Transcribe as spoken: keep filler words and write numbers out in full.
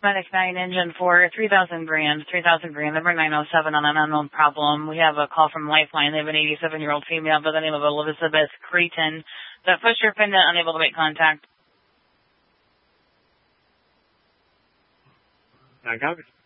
Medic nine engine for three thousand grand, three thousand grand, number nine oh seven on an unknown problem. We have a call from Lifeline. They have an eighty-seven-year-old female by the name of Elizabeth Creighton. The pusher pendant unable to make contact. I copy.